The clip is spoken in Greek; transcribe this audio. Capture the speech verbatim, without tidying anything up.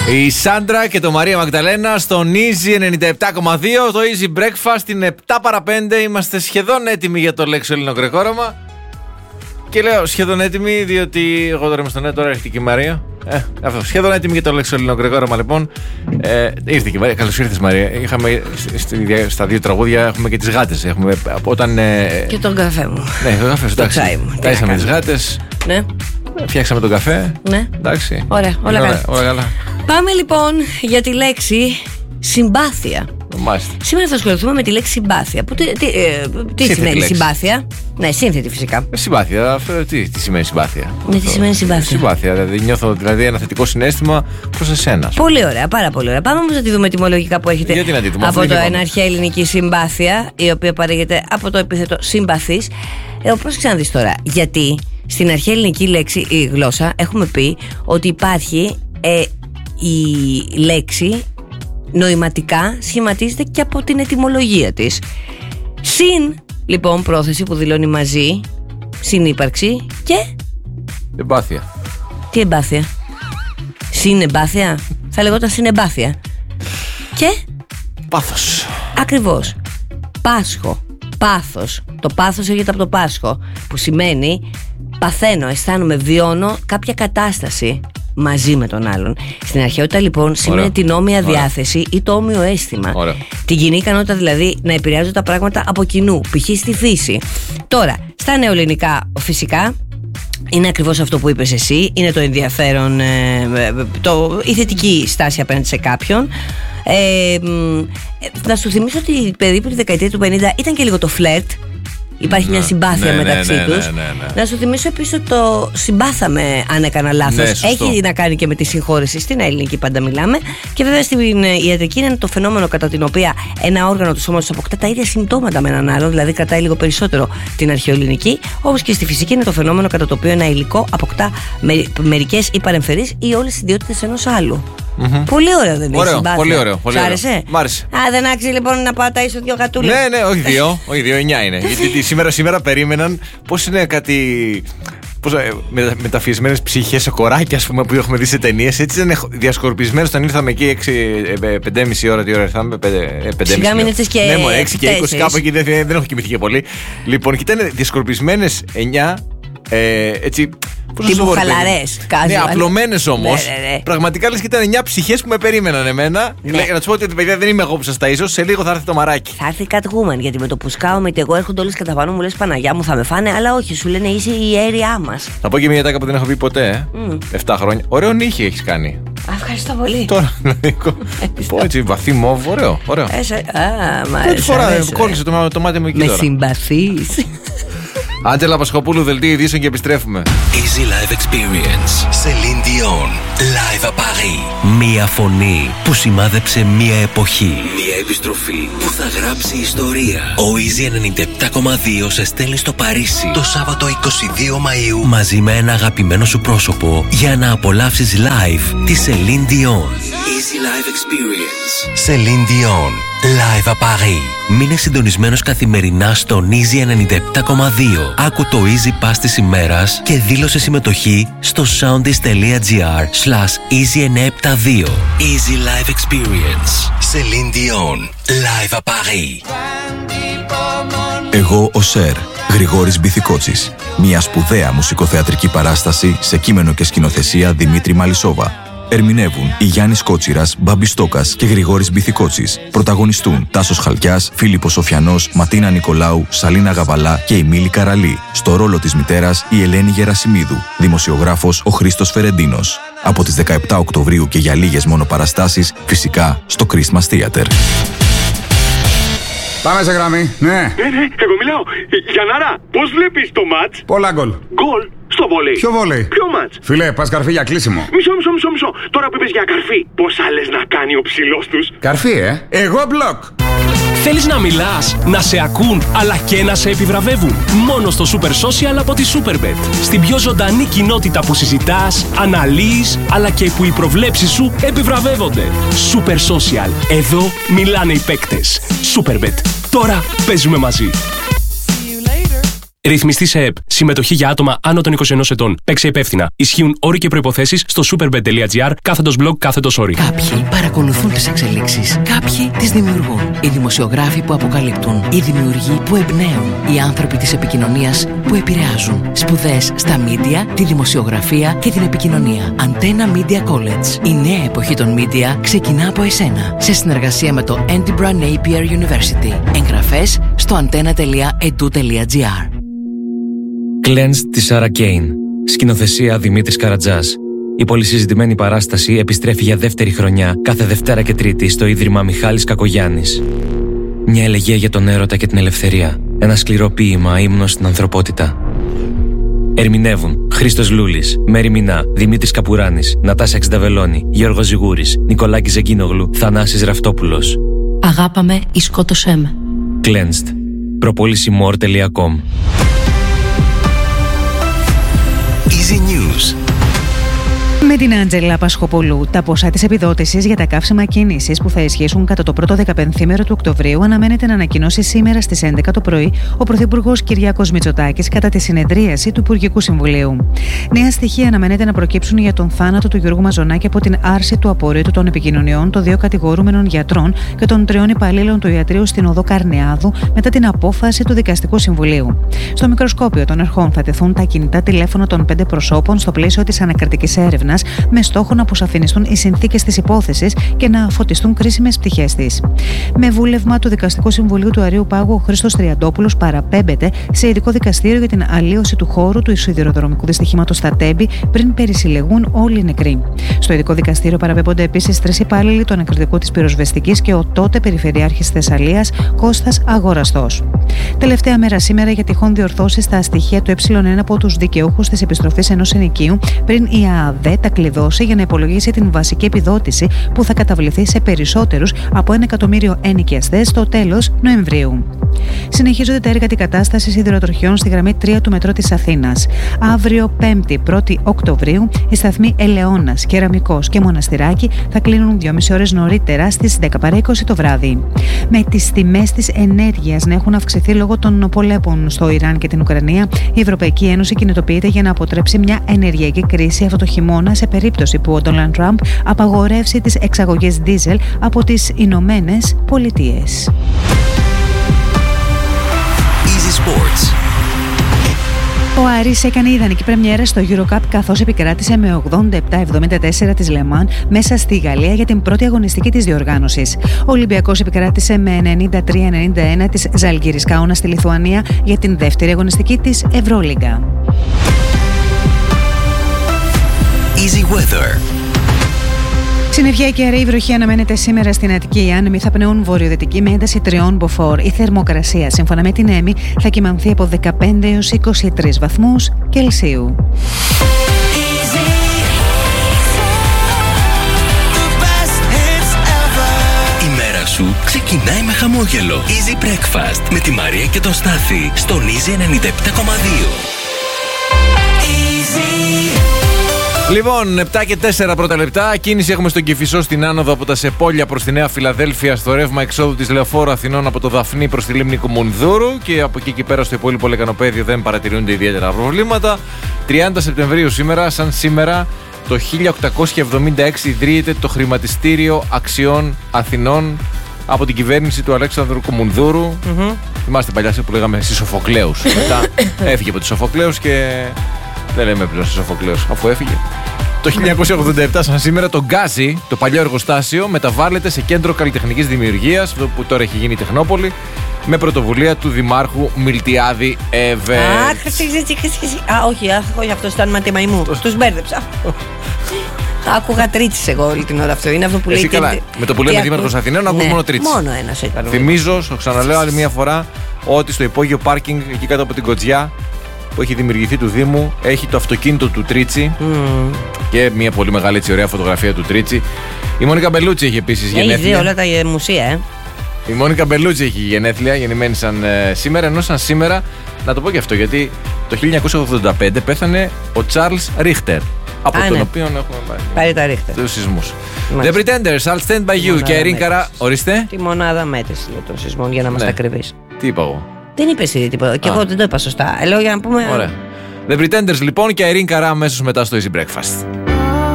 Η Σάντρα και το Μαρία Μαγδαλένα στον Easy ενενήντα επτά κόμμα δύο. Το Easy Breakfast είναι επτά παρά πέντε. Είμαστε σχεδόν έτοιμοι για το λέξο ελληνοκρεκόραμα. Και λέω σχεδόν έτοιμοι, διότι εγώ τώρα είμαι στο νέο, τώρα έρχεται και η Μαρία. Ε, αυτό. Σχεδόν έτοιμοι για το λέξο ελληνοκρεκόραμα, λοιπόν. Ε, ήρθε και η Μαρία. Καλώς ήρθες, Μαρία. Είχαμε στα δύο τραγούδια έχουμε και τις γάτες. Έχουμε, όταν, ε, και τον καφέ μου. Ναι, τον καφέ σου. Το τσάι μου. Τάισαμε τις γάτες. Ναι. Φτιάξαμε τον καφέ. Ναι. Εντάξει. Ωραία, όλα καλά. Όλα καλά. Πάμε λοιπόν για τη λέξη συμπάθεια. Μάλιστα. Σήμερα θα ασχοληθούμε με τη λέξη συμπάθεια. Που, τι τι, ε, τι σημαίνει λέξη. Συμπάθεια? Ναι, σύνθετη φυσικά. Ε, συμπάθεια, αυτό, τι, τι σημαίνει συμπάθεια? Ναι, τι σημαίνει συμπάθεια? Συμπάθεια, δηλαδή νιώθω δηλαδή, ένα θετικό συναίσθημα προς εσένα. Πολύ ωραία, πάρα πολύ ωραία. Πάμε όμως να τη δούμε ετυμολογικά που έχετε. Γιατί να τη δούμε, από το ένα αρχαία ελληνική συμπάθεια, η οποία παρέχεται από το επίθετο συμπαθής. Ε, όπως ξαναδείς τώρα, γιατί στην αρχαία ελληνική λέξη ή γλώσσα έχουμε πει ότι υπάρχει ε, η λέξη νοηματικά σχηματίζεται και από την ετυμολογία της. Συν λοιπόν πρόθεση που δηλώνει μαζί, συνύπαρξη και εμπάθεια. Τι εμπάθεια? Συνεμπάθεια? Θα λεγόταν συνεμπάθεια. Και πάθος. Ακριβώς. Πάσχο. Πάθος. Το πάθος έρχεται από το Πάσχο, που σημαίνει παθαίνω, αισθάνομαι, βιώνω κάποια κατάσταση μαζί με τον άλλον. Στην αρχαιότητα λοιπόν σημαίνει την όμοια Ωραία. διάθεση ή το όμοιο αίσθημα. Ωραία. Την κοινή ικανότητα δηλαδή να επηρεάζουν τα πράγματα από κοινού, π.χ. στη φύση. Τώρα, στα νεοελληνικά φυσικά είναι ακριβώς αυτό που είπες εσύ. Είναι το ενδιαφέρον, το, η θετική στάση απέναντι σε κάποιον. Ε, να σου θυμίσω ότι περίπου τη δεκαετία του πενήντα ήταν και λίγο το φλερτ. Υπάρχει ναι, μια συμπάθεια ναι, μεταξύ ναι, τους. Ναι, ναι, ναι, ναι. Να σου θυμίσω επίσης ότι το συμπάθαμε αν έκανα λάθος. Ναι, έχει να κάνει και με τη συγχώρεση. Στην ελληνική πάντα μιλάμε. Και βέβαια στην ιατρική είναι το φαινόμενο κατά την οποία ένα όργανο του σώματος αποκτά τα ίδια συμπτώματα με έναν άλλον, δηλαδή κρατάει λίγο περισσότερο την αρχαιοελληνική. Όπως και στη φυσική είναι το φαινόμενο κατά το οποίο ένα υλικό αποκτά με, μερικές ή παρεμφερείς ή όλες τις ιδιότητες ενός άλλου. Mm-hmm. Πολύ ωραίο, δεν είναι? Συμπάθεια. Πολύ ωραίο. Πολύ Σ' άρεσε? Μ' άρεσε. Α, δεν άξιζε λοιπόν να πατάεις δύο γατούλες? Ναι, ναι, όχι δύο. Όχι δύο, εννιά είναι. Γιατί σήμερα, σήμερα περίμεναν πώς είναι κάτι. Πώς, με, μεταφιεσμένες ψυχές σε κοράκια, ας πούμε, που έχουμε δει σε ταινίες. Έτσι ήταν διασκορπισμένος όταν ήρθαμε εκεί πέντε και μισή ώρα. Τι ώρα ήρθαμε? Σιγά μην ήρθες και ναι, μόνο έξι και είκοσι κάπου εκεί. Δεν, δεν έχω κοιμηθεί και πολύ. Λοιπόν, και ήταν διασκορπισμένες εννιά. Ε, έτσι. Τύπου χαλαρές. Ναι, απλωμένες όμως. Ναι, ναι, ναι. Πραγματικά λες και ήταν εννιά ψυχές που με περίμεναν εμένα. Ναι. Να του πω ότι παιδιά δεν είμαι εγώ που σας ταΐσω. Σε λίγο θα έρθει το μαράκι. Θα έρθει Catwoman, γιατί με το που σκάω με εγώ έρχονται όλες κατά πάνω μου, λες Παναγιά μου θα με φάνε. Αλλά όχι, σου λένε είσαι η αίριά μας. Θα πω και μια τάκα που δεν έχω πει ποτέ. Ε. Mm. εφτά χρόνια. Ωραίο νύχι έχεις κάνει. Ευχαριστώ πολύ. Τώρα, πω έτσι, βαθύ μόβ, ωραίο. ωραίο. Έσα, α, μα πρώτη φορά κόλλησε το, το μάτι μου εκεί. Με τώρα. συμπαθείς. Άντζελα Πασχοπούλου, δελτίο ειδήσεων και επιστρέφουμε. Easy Live Experience. Celine Dion. Live à Paris. Μία φωνή που σημάδεψε μία εποχή. Μία επιστροφή που θα γράψει ιστορία. Ο Easy ενενήντα επτά κόμμα δύο σε στέλνει στο Παρίσι το Σάββατο είκοσι δύο Μαΐου μαζί με ένα αγαπημένο σου πρόσωπο για να απολαύσεις live τη Celine Dion. Easy Live Experience. Celine Dion. Live à Paris. Μείνε συντονισμένος καθημερινά στον Easy ενενήντα επτά κόμμα δύο. Άκου το Easy Pass της ημέρας και δήλωσε συμμετοχή στο soundis.gr slash easy εννιακόσια εβδομήντα δύο. Easy Live Experience. Celine Dion. Live à Paris. Εγώ ο Σερ, Γρηγόρης Μπιθικότσης. Μια σπουδαία μουσικοθεατρική παράσταση σε κείμενο και σκηνοθεσία Δημήτρη Μαλισσόβα. Ερμηνεύουν η Γιάννης Κότσιρας, Μπάμπης Στόκας και Γρηγόρης Μπιθικότσης. Πρωταγωνιστούν Τάσος Χαλκιάς, Φίλιππος Σοφιανός, Ματίνα Νικολάου, Σαλίνα Γαβαλά και η Μίλη Καραλή. Στο ρόλο της μητέρας η Ελένη Γερασιμίδου. Δημοσιογράφος ο Χρήστος Φερεντίνος. Από τις δεκαεπτά Οκτωβρίου και για λίγες μόνο παραστάσεις, φυσικά στο Christmas Theater. Πάμε σε γραμμή, ναι. Ναι, ναι, εγώ μιλάω. Γιαννάρα, πώς βλέπεις το μάτς? Πολλά γκολ. Γκολ στο βόλεϊ. Ποιο βόλεϊ? Ποιο μάτς? Φίλε, πας καρφί για κλείσιμο. Μισό, μισό, μισό, μισό. Τώρα που είπες για καρφί, πώς άλλες να κάνει ο ψηλός τους? Καρφί, ε. Εγώ μπλοκ. Θέλεις να μιλάς, να σε ακούν, αλλά και να σε επιβραβεύουν? Μόνο στο Super Social από τη Superbet. Στην πιο ζωντανή κοινότητα που συζητάς, αναλύεις, αλλά και που οι προβλέψεις σου επιβραβεύονται. Super Social. Εδώ μιλάνε οι παίκτες. Superbet. Τώρα παίζουμε μαζί. Ρυθμιστή σε ΕΠ. Συμμετοχή για άτομα άνω των είκοσι ενός ετών. Παίξε υπεύθυνα. Ισχύουν όροι και προϋποθέσεις στο superbet.gr κάθετος blog κάθετος όροι. Κάποιοι παρακολουθούν τις εξελίξεις. Κάποιοι τις δημιουργούν. Οι δημοσιογράφοι που αποκαλύπτουν. Οι δημιουργοί που εμπνέουν. Οι άνθρωποι της επικοινωνίας που επηρεάζουν. Σπουδές στα media, τη δημοσιογραφία και την επικοινωνία. Antenna Media College. Η νέα εποχή των media ξεκινά από εσένα. Σε συνεργασία με το Edinburgh Napier University. Εγγραφές στο antenna τελεία edu τελεία gr. Cleansed της Sarah Kane. Σκηνοθεσία Δημήτρης Καρατζάς. Η πολυσυζητημένη παράσταση επιστρέφει για δεύτερη χρονιά κάθε Δευτέρα και Τρίτη στο Ίδρυμα Μιχάλης Κακογιάννης. Μια ελεγγύα για τον έρωτα και την ελευθερία. Ένα σκληρό ποίημα ύμνος στην ανθρωπότητα. Ερμηνεύουν Χρήστος Λούλης, Μέρη Μινά, Δημήτρης Καπουράνης, Νατάσα Εξνταβελώνη, Γιώργος Ζιγούρης, Νικολάκης Ζεγκίνογλου, Θανάσης Ραφτόπουλος. Αγάπαμε ή σκότωσέ με. Cleansed. προπόληση more τελεία com. Easy News. Με την Άντζελα Πασχοπολού, τα ποσά της επιδότησης για τα καύσιμα κίνησης που θα ισχύσουν κατά το πρώτο δεκαπενθήμερο του Οκτωβρίου αναμένεται να ανακοινώσει σήμερα στις έντεκα το πρωί ο Πρωθυπουργός Κυριάκος Μητσοτάκης κατά τη συνεδρίαση του Υπουργικού Συμβουλίου. Νέα στοιχεία αναμένεται να προκύψουν για τον θάνατο του Γιώργου Μαζονάκη από την άρση του απορρίτου των επικοινωνιών των δύο κατηγορούμενων γιατρών και των τριών υπαλλήλων του ιατρείου στην οδό Καρνεάδου μετά την απόφαση του Δικαστικού Συμβουλίου. Στο μικροσκόπιο των αρχών θα τεθούν τα κινητά τηλέφωνα των πέντε προσώπων στο πλαίσιο της ανακριτικής έρευνας, με στόχο να αποσαφινιστούν οι συνθήκες της υπόθεσης και να φωτιστούν κρίσιμες πτυχές της. Με βούλευμα του Δικαστικού Συμβουλίου του Αρείου Πάγου, ο Χρήστος Τριαντόπουλος παραπέμπεται σε ειδικό δικαστήριο για την αλλίωση του χώρου του σιδηροδρομικού δυστυχήματος στα Τέμπη πριν περισυλλεγούν όλοι οι νεκροί. Στο ειδικό δικαστήριο παραπέμπονται επίσης τρεις υπάλληλοι του ανακριτικού της πυροσβεστικής και ο τότε Περιφερειάρχης Θεσσαλίας Κώστας Αγοραστός. Τελευταία μέρα σήμερα για τυχόν διορθώσεις στα στοιχεία του Ε1 από τους δικαιούχους της επιστροφής ενός ενοικίου πριν η ΑΑΔΕ τα κλειδώσει για να υπολογίσει την βασική επιδότηση που θα καταβληθεί σε περισσότερους από ένα εκατομμύριο ενοικιαστές στο τέλος Νοεμβρίου. Συνεχίζονται τα έργα αντικατάστασης σιδηροτροχιών στη γραμμή τρία του μετρό της Αθήνας. Αύριο πέμπτη πρώτη Οκτωβρίου οι σταθμοί Ελαιώνας, Κεραμικός και Μοναστηράκι θα κλείνουν δυόμιση ώρες νωρίτερα στις δέκα παρά είκοσι το βράδυ. Με τις τιμές της ενέργειας να έχουν αυξηθεί λόγω των πολέμων στο Ιράν και την Ουκρανία, η Ευρωπαϊκή Ένωση κινητοποιείται για να αποτρέψει μια ενεργειακή κρίση αυτό το χειμώνα σε περίπτωση που ο Ντόναλντ Τραμπ απαγορεύσει τις εξαγωγές ντίζελ από τις Ηνωμένες Πολιτείες. Easy Sports. Ο Άρης έκανε ιδανική πρεμιέρα στο EuroCup καθώς επικράτησε με ογδόντα επτά εβδομήντα τέσσερα της Λεμάν μέσα στη Γαλλία για την πρώτη αγωνιστική της διοργάνωσης. Ο Ολυμπιακός επικράτησε με ενενήντα τρία ενενήντα ένα της Ζαλγκίρις Κάουνα στη Λιθουανία για την δεύτερη αγωνιστική της Ευρωλίγκα. Easy Weather. Συννεφιά και αραιή βροχή αναμένεται σήμερα στην Αττική. Οι άνεμοι θα πνέουν βορειοδυτική με ένταση τριών μποφόρ. Η θερμοκρασία, σύμφωνα με την ΕΜΗ, θα κυμανθεί από δεκαπέντε έως είκοσι τρεις βαθμούς Κελσίου. Η μέρα σου ξεκινάει με χαμόγελο. Easy Breakfast με τη Μαρία και τον Στάθη στον Easy ενενήντα επτά κόμμα δύο. Λοιπόν, επτά και τέσσερα πρώτα λεπτά. Κίνηση έχουμε στον Κηφισό στην άνοδο από τα Σεπόλια προς τη Νέα Φιλαδέλφια, στο ρεύμα εξόδου της Λεωφόρου Αθηνών από το Δαφνί προς τη λίμνη Κουμουνδούρου, και από εκεί και πέρα στο υπόλοιπο λεκανοπέδιο δεν παρατηρούνται ιδιαίτερα προβλήματα. τριάντα Σεπτεμβρίου σήμερα, σαν σήμερα το χίλια οκτακόσια εβδομήντα έξι ιδρύεται το Χρηματιστήριο Αξιών Αθηνών από την κυβέρνηση του Αλέξανδρου Κουμουνδούρου. Mm-hmm. Θυμάστε παλιά που λέγαμε στις Σοφοκλέους. Μετά έφυγε από τους Σοφοκλέους και δεν λέμε πλέον στους Σοφοκλέους, αφού έφυγε. Το χίλια εννιακόσια ογδόντα επτά, σαν σήμερα, το Γκάζι, το παλιό εργοστάσιο, μεταβάλλεται σε κέντρο καλλιτεχνικής δημιουργίας, που τώρα έχει γίνει Τεχνόπολη, με πρωτοβουλία του Δημάρχου Μιλτιάδη Εύε. Α, όχι, όχι, αυτό ήταν ματήμα μου. Τους μπέρδεψα. Άκουγα Τρίτης εγώ όλη την ώρα αυτό. Είναι αυτό που λέει. Καλά, με το που λέμε Δήμαρχος Αθηναίων, ακούς μόνο Τρίτης. Μόνο ένας ήταν. Θυμίζω, το ξαναλέω άλλη μια φορά, ότι στο υπόγειο πάρκινγκ εκεί κάτω από την Κοτζιά που έχει δημιουργηθεί του Δήμου, έχει το αυτοκίνητο του Τρίτσι mm. και μια πολύ μεγάλη έτσι ωραία φωτογραφία του Τρίτσι. Η Μόνικα Μπελούτσι έχει επίσης γενέθλια. Έχει δει όλα τα μουσεία, ε. Η Μόνικα Μπελούτσι έχει γενέθλια, γεννημένη σαν ε, σήμερα, ενώ σαν σήμερα, να το πω και αυτό, γιατί το χίλια εννιακόσια ογδόντα πέντε πέθανε ο Τσάρλς Ρίχτερ, από Α, τον ναι. οποίο έχουμε πάρει τα Ρίχτερ. Τους σεισμούς. The Pretenders, I'll Stand By You και Ρίγκαρα, ορίστε. Τη μονάδα μέτρηση των σεισμών, για να είμαστε ναι. ακριβείς. Τι είπα εγώ. Δεν είπες ήδη τίποτα. Και εγώ δεν το είπα σωστά. Λέω για να πούμε. Ωραία. The Pretenders λοιπόν και Irene Cara αμέσως μετά στο Easy Breakfast.